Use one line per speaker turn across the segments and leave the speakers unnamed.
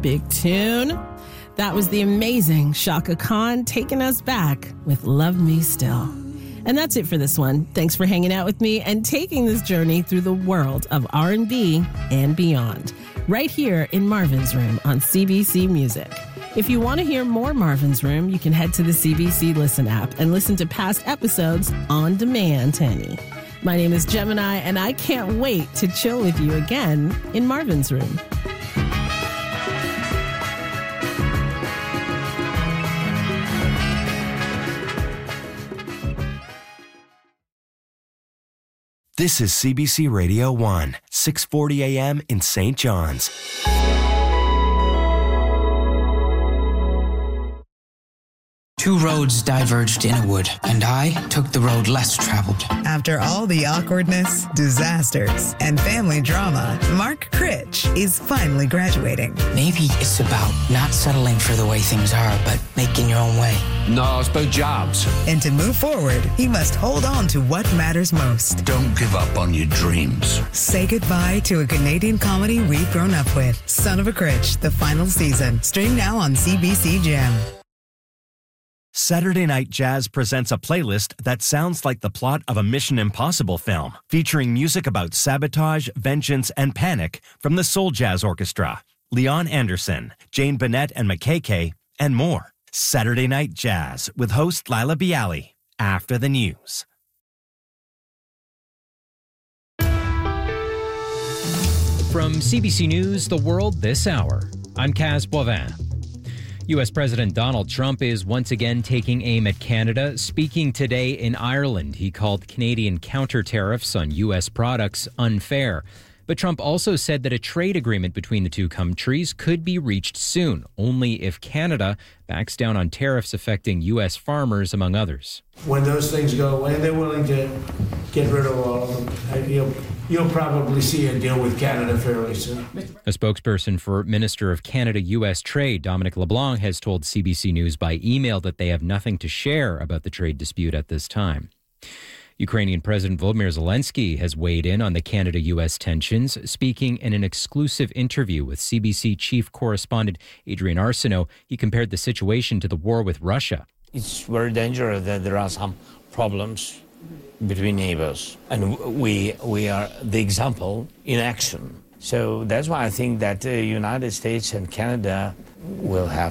big tune. That was the amazing Chaka Khan taking us back with Love Me Still. And that's it for this one. Thanks for hanging out with me and taking this journey through the world of R&B and beyond, right here in Marvin's Room on CBC Music. If you want to hear more Marvin's Room, you can head to the CBC Listen app and listen to past episodes on demand, honey. My name is Gemini, and I can't wait to chill with you again in Marvin's Room.
This is CBC Radio 1, 640 AM in St. John's.
Two roads diverged in a wood, and I took the road less traveled.
After all the awkwardness, disasters, and family drama, Mark Critch is finally graduating.
Maybe it's about not settling for the way things are, but making your own way.
No, it's about jobs.
And to move forward, he must hold on to what matters most.
Don't give up on your dreams.
Say goodbye to a Canadian comedy we've grown up with. Son of a Critch, the final season. Stream now on CBC Gem.
Saturday Night Jazz presents a playlist that sounds like the plot of a Mission Impossible film, featuring music about sabotage, vengeance, and panic from the Soul Jazz Orchestra, Leon Anderson, Jane Bennett and McKay, and more. Saturday Night Jazz with host Lila Bialy, after the news.
From CBC News, The World This Hour, I'm Kaz Boivin. U.S. President Donald Trump is once again taking aim at Canada. Speaking today in Ireland, he called Canadian counter tariffs on U.S. products unfair. But Trump also said that a trade agreement between the two countries could be reached soon, only if Canada backs down on tariffs affecting U.S. farmers, among others.
When those things go away, they're willing to get rid of all of them. You'll probably see a deal with Canada fairly soon.
A spokesperson for Minister of Canada-U.S. Trade, Dominic LeBlanc, has told CBC News by email that they have nothing to share about the trade dispute at this time. Ukrainian President Volodymyr Zelensky has weighed in on the Canada-U.S. tensions. Speaking in an exclusive interview with CBC chief correspondent Adrian Arsenault, he compared the situation to the war with Russia.
It's very dangerous that there are some problems between neighbors, and we are the example in action. So that's why I think that the United States and Canada will have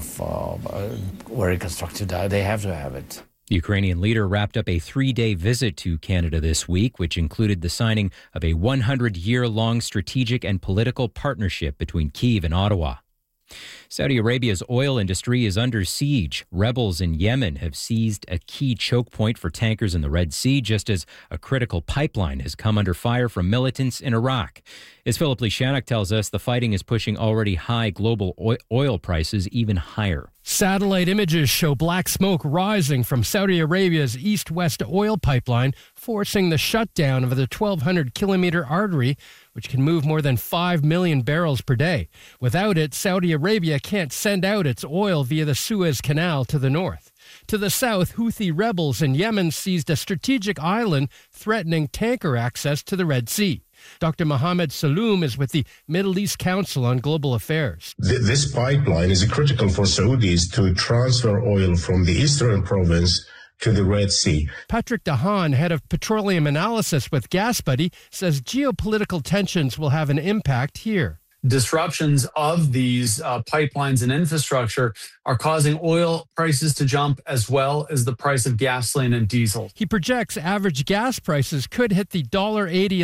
a very constructive dialogue. They have to have it.
The Ukrainian leader wrapped up a 3-day visit to Canada this week, which included the signing of a 100-year-long strategic and political partnership between Kyiv and Ottawa. Saudi Arabia's oil industry is under siege. Rebels in Yemen have seized a key choke point for tankers in the Red Sea, just as a critical pipeline has come under fire from militants in Iraq. As Philip Lishanek tells us, the fighting is pushing already high global oil prices even higher.
Satellite images show black smoke rising from Saudi Arabia's east-west oil pipeline, forcing the shutdown of the 1,200-kilometer artery, which can move more than 5 million barrels per day. Without it, Saudi Arabia can't send out its oil via the Suez Canal to the north. To the south, Houthi rebels in Yemen seized a strategic island threatening tanker access to the Red Sea. Dr. Mohammed Saloom is with the Middle East Council on Global Affairs.
This pipeline is critical for Saudis to transfer oil from the eastern province to the Red Sea.
Patrick Dahan, head of petroleum analysis with GasBuddy, says geopolitical tensions will have an impact here.
Disruptions of these pipelines and infrastructure are causing oil prices to jump as well as the price of gasoline and diesel.
He projects average gas prices could hit the $1.80